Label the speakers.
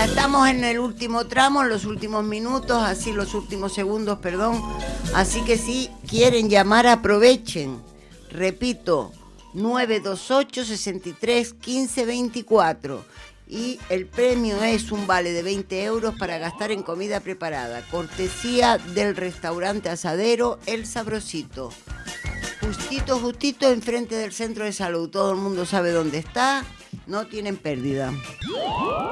Speaker 1: Ya estamos en el último tramo, en los últimos minutos, así los últimos segundos, perdón. Así que si quieren llamar, aprovechen. Repito, 928-63-15-24. Y el premio es un vale de 20 euros para gastar en comida preparada. Cortesía del restaurante asadero El Sabrosito. Justito enfrente del centro de salud. Todo el mundo sabe dónde está. No tienen pérdida.